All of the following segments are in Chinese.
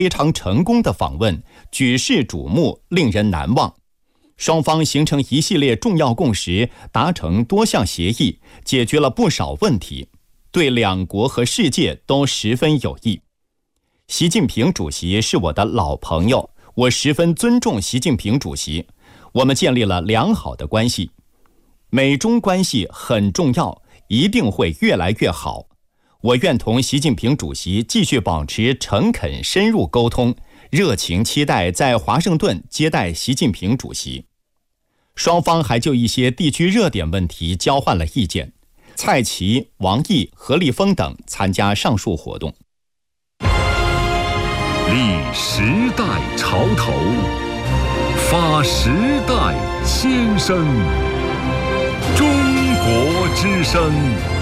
非常成功的访问，举世瞩目，令人难忘。双方形成一系列重要共识，达成多项协议，解决了不少问题，对两国和世界都十分有益。习近平主席是我的老朋友，我十分尊重习近平主席，我们建立了良好的关系。美中关系很重要，一定会越来越好。我愿同习近平主席继续保持诚恳深入沟通，热情期待在华盛顿接待习近平主席。双方还就一些地区热点问题交换了意见。蔡奇、王毅、何立峰等参加上述活动。 立时代潮头，发时代先声。中国之声。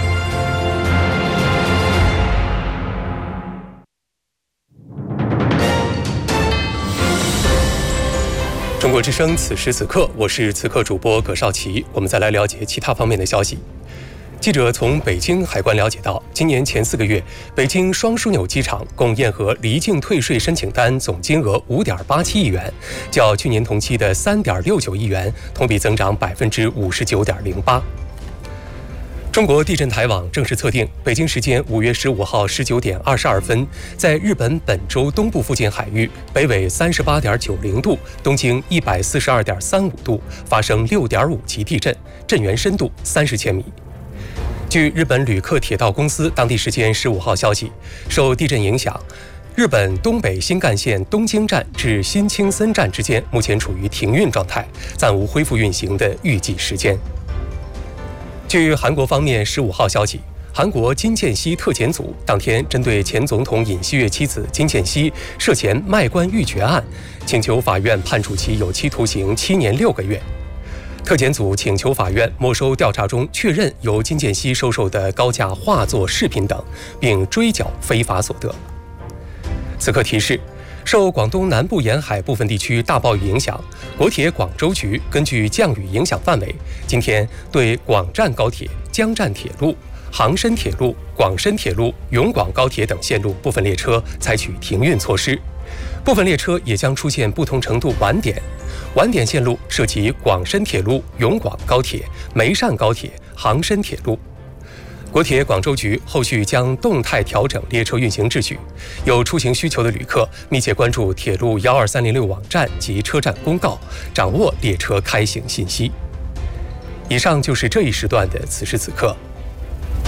中国之声，此时此刻，我是此刻主播葛少奇。我们再来了解其他方面的消息。记者从北京海关了解到，今年前4个月，北京双枢纽机场共验核离境退税申请单总金额5.87亿元，较去年同期的3.69亿元同比增长59.08%。中国地震台网正式测定，北京时间5月15号19点22分，在日本本州东部附近海域，北纬38.90度，东经142.35度，发生6.5级地震，震源深度30千米。据日本旅客铁道公司当地时间15号消息，受地震影响，日本东北新干线东京站至新青森站之间目前处于停运状态，暂无恢复运行的预计时间。据韩国方面15号消息，韩国金建熙特检组当天针对前总统尹锡悦妻子金建熙涉嫌卖官鬻爵案，请求法院判处其有期徒刑7年6个月。特检组请求法院没收调查中确认由金建熙收受的高价画作、饰品等，并追缴非法所得。此刻提示，受广东南部沿海部分地区大暴雨影响，国铁广州局根据降雨影响范围，今天对广湛高铁、江湛铁路、杭深铁路、广深铁路、永广高铁等线路部分列车采取停运措施，部分列车也将出现不同程度晚点。晚点线路涉及广深铁路、永广高铁、梅汕高铁、杭深铁路。国铁广州局后续将动态调整列车运行秩序，有出行需求的旅客密切关注铁路12306网站及车站公告，掌握列车开行信息。以上就是这一时段的此时此刻。